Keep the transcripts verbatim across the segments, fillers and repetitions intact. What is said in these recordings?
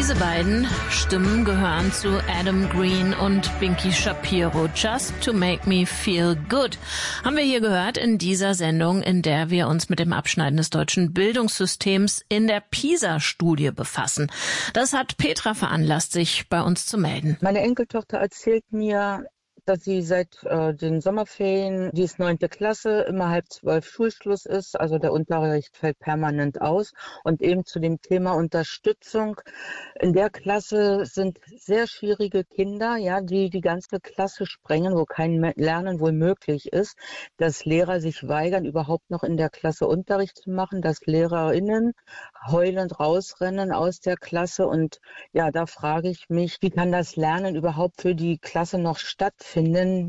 Diese beiden Stimmen gehören zu Adam Green und Binky Shapiro. Just to make me feel good. Haben wir hier gehört in dieser Sendung, in der wir uns mit dem Abschneiden des deutschen Bildungssystems in der PISA-Studie befassen. Das hat Petra veranlasst, sich bei uns zu melden. Meine Enkeltochter erzählt mir, dass sie seit äh, den Sommerferien, die ist neunte Klasse, immer halb zwölf Schulschluss ist. Also der Unterricht fällt permanent aus. Und eben zu dem Thema Unterstützung. In der Klasse sind sehr schwierige Kinder, ja, die die ganze Klasse sprengen, wo kein Lernen wohl möglich ist. Dass Lehrer sich weigern, überhaupt noch in der Klasse Unterricht zu machen. Dass LehrerInnen heulend rausrennen aus der Klasse. Und ja, da frage ich mich, wie kann das Lernen überhaupt für die Klasse noch stattfinden?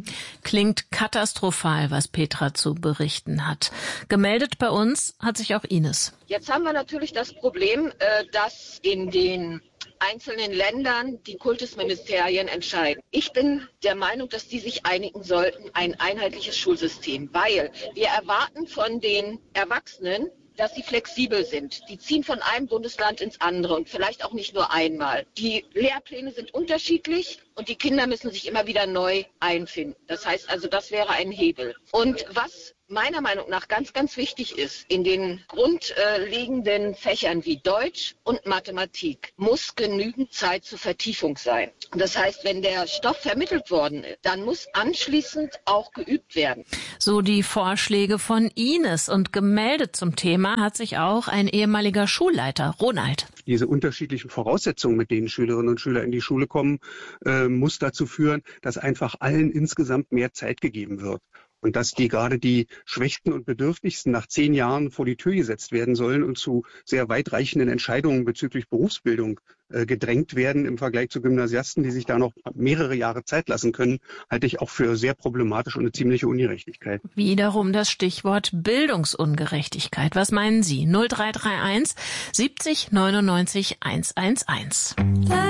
Klingt katastrophal, was Petra zu berichten hat. Gemeldet bei uns hat sich auch Ines. Jetzt haben wir natürlich das Problem, dass in den einzelnen Ländern die Kultusministerien entscheiden. Ich bin der Meinung, dass die sich einigen sollten, ein einheitliches Schulsystem, weil wir erwarten von den Erwachsenen, dass sie flexibel sind. Die ziehen von einem Bundesland ins andere und vielleicht auch nicht nur einmal. Die Lehrpläne sind unterschiedlich und die Kinder müssen sich immer wieder neu einfinden. Das heißt also, das wäre ein Hebel. Und was meiner Meinung nach ganz, ganz wichtig ist, in den grundlegenden Fächern wie Deutsch und Mathematik muss genügend Zeit zur Vertiefung sein. Das heißt, wenn der Stoff vermittelt worden ist, dann muss anschließend auch geübt werden. So die Vorschläge von Ines. Und gemeldet zum Thema hat sich auch ein ehemaliger Schulleiter, Ronald. Diese unterschiedlichen Voraussetzungen, mit denen Schülerinnen und Schüler in die Schule kommen, äh, muss dazu führen, dass einfach allen insgesamt mehr Zeit gegeben wird. Und dass die gerade die Schwächsten und Bedürftigsten nach zehn Jahren vor die Tür gesetzt werden sollen und zu sehr weitreichenden Entscheidungen bezüglich Berufsbildung äh, gedrängt werden im Vergleich zu Gymnasiasten, die sich da noch mehrere Jahre Zeit lassen können, halte ich auch für sehr problematisch und eine ziemliche Ungerechtigkeit. Wiederum das Stichwort Bildungsungerechtigkeit. Was meinen Sie? null drei drei eins siebzig neunundneunzig hundertelf.